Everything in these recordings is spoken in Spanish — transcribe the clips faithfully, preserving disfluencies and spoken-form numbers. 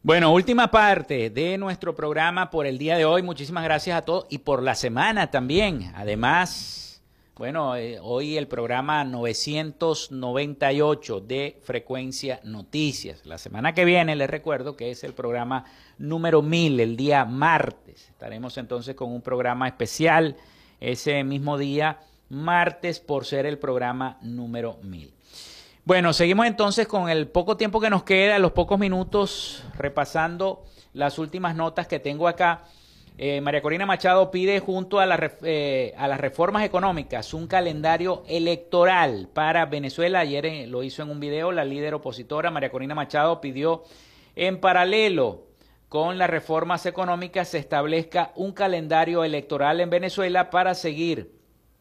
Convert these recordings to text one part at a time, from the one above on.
Bueno, última parte de nuestro programa por el día de hoy. Muchísimas gracias a todos y por la semana también. Además, bueno, eh, hoy el programa novecientos noventa y ocho de Frecuencia Noticias. La semana que viene les recuerdo que es el programa número mil, el día martes. Estaremos entonces con un programa especial ese mismo día, martes, por ser el programa número mil. Bueno, seguimos entonces con el poco tiempo que nos queda, los pocos minutos, repasando las últimas notas que tengo acá. Eh, María Corina Machado pide junto a, la, eh, a las reformas económicas un calendario electoral para Venezuela. Ayer eh, lo hizo en un video la líder opositora María Corina Machado pidió en paralelo con las reformas económicas se establezca un calendario electoral en Venezuela para seguir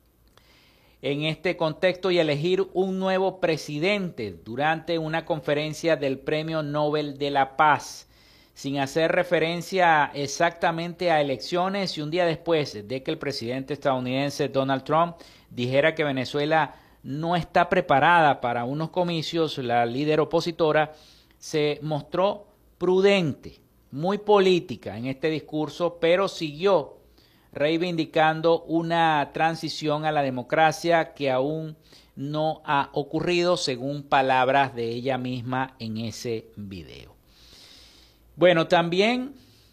en este contexto y elegir un nuevo presidente durante una conferencia del Premio Nobel de la Paz, sin hacer referencia exactamente a elecciones y un día después de que el presidente estadounidense Donald Trump dijera que Venezuela no está preparada para unos comicios, la líder opositora se mostró prudente, muy política en este discurso, pero siguió reivindicando una transición a la democracia que aún no ha ocurrido, según palabras de ella misma en ese video. Bueno, también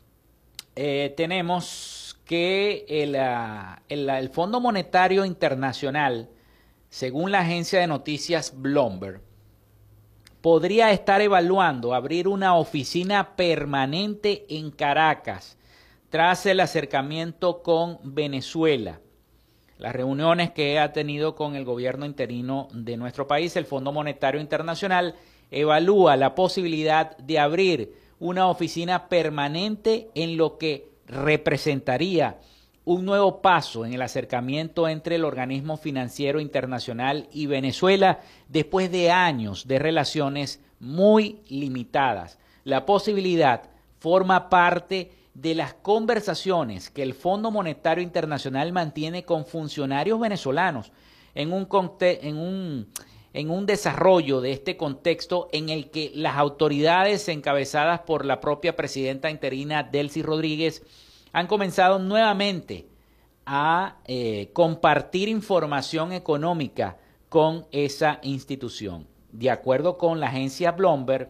eh, tenemos que el, el, el Fondo Monetario Internacional, según la agencia de noticias Bloomberg, podría estar evaluando abrir una oficina permanente en Caracas tras el acercamiento con Venezuela. Las reuniones que ha tenido con el gobierno interino de nuestro país, el Fondo Monetario Internacional evalúa la posibilidad de abrir una oficina permanente en lo que representaría un nuevo paso en el acercamiento entre el organismo financiero internacional y Venezuela después de años de relaciones muy limitadas. La posibilidad forma parte de las conversaciones que el Fondo Monetario Internacional mantiene con funcionarios venezolanos en un, en un, en un desarrollo de este contexto en el que las autoridades encabezadas por la propia presidenta interina Delcy Rodríguez han comenzado nuevamente a eh, compartir información económica con esa institución. De acuerdo con la agencia Bloomberg,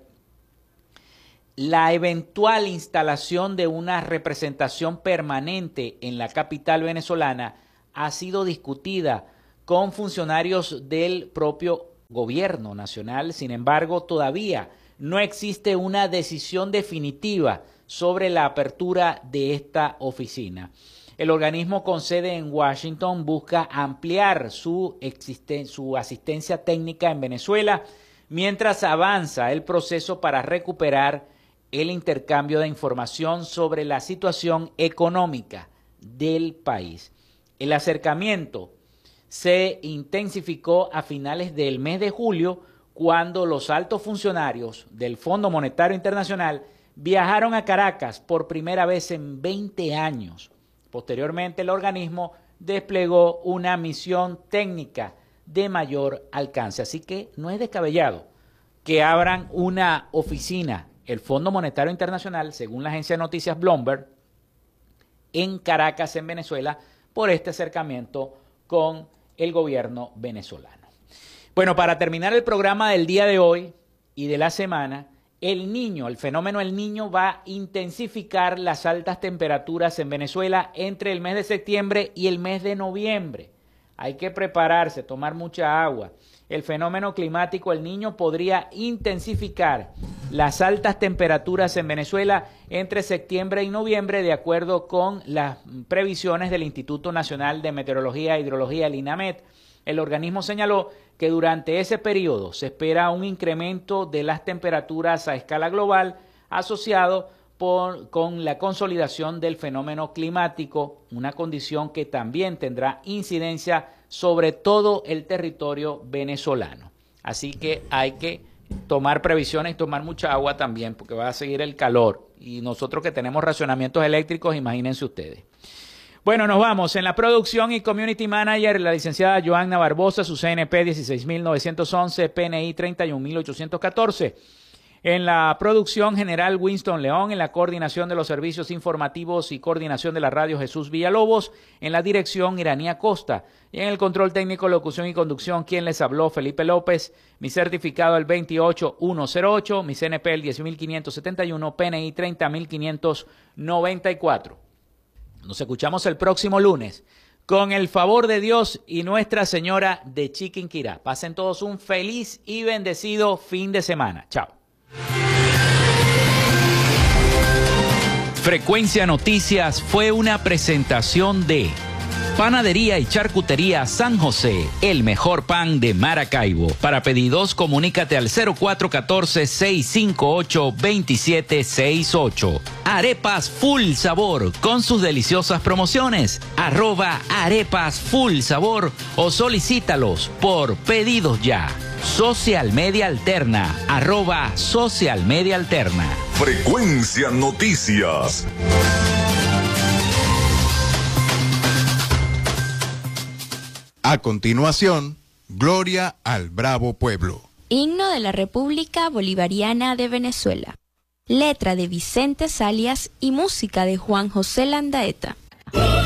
la eventual instalación de una representación permanente en la capital venezolana ha sido discutida con funcionarios del propio gobierno nacional. Sin embargo, todavía no existe una decisión definitiva sobre la apertura de esta oficina. El organismo con sede en Washington busca ampliar su, existen- su asistencia técnica en Venezuela mientras avanza el proceso para recuperar el intercambio de información sobre la situación económica del país. El acercamiento se intensificó a finales del mes de julio cuando los altos funcionarios del Fondo Monetario Internacional viajaron a Caracas por primera vez en veinte años. Posteriormente, el organismo desplegó una misión técnica de mayor alcance. Así que no es descabellado que abran una oficina, el Fondo Monetario Internacional, según la agencia de noticias Bloomberg, en Caracas, en Venezuela, por este acercamiento con el gobierno venezolano. Bueno, para terminar el programa del día de hoy y de la semana, el Niño, el fenómeno El Niño va a intensificar las altas temperaturas en Venezuela entre el mes de septiembre y el mes de noviembre. Hay que prepararse, tomar mucha agua. El fenómeno climático El Niño podría intensificar las altas temperaturas en Venezuela entre septiembre y noviembre, de acuerdo con las previsiones del Instituto Nacional de Meteorología e Hidrología, el INAMET. El organismo señaló que durante ese periodo se espera un incremento de las temperaturas a escala global asociado por, con la consolidación del fenómeno climático, una condición que también tendrá incidencia sobre todo el territorio venezolano. Así que hay que tomar previsiones y tomar mucha agua también, porque va a seguir el calor. Y nosotros que tenemos racionamientos eléctricos, imagínense ustedes. Bueno, nos vamos. En la producción y community manager, la licenciada Joanna Barbosa, su C N P dieciséis mil novecientos once, P N I treinta y un mil ochocientos catorce. En la producción general, Winston León. En la coordinación de los servicios informativos y coordinación de la radio, Jesús Villalobos. En la dirección, Iranía Costa. Y en el control técnico, locución y conducción, quien les habló, Felipe López. Mi certificado el veintiocho mil ciento ocho, mi C N P el diez mil quinientos setenta y uno, P N I treinta mil quinientos noventa y cuatro. Nos escuchamos el próximo lunes. Con el favor de Dios y Nuestra Señora de Chiquinquirá. Pasen todos un feliz y bendecido fin de semana. Chao. Frecuencia Noticias fue una presentación de Panadería y Charcutería San José, el mejor pan de Maracaibo. Para pedidos, comunícate al cero cuatro uno cuatro, seis cinco ocho, dos siete seis ocho. Arepas Full Sabor, con sus deliciosas promociones. Arroba Arepas Full Sabor o solicítalos por pedidos ya. Social Media Alterna, arroba Social Media Alterna. Frecuencia Noticias. A continuación, Gloria al Bravo Pueblo. Himno de la República Bolivariana de Venezuela. Letra de Vicente Salias y música de Juan José Landaeta.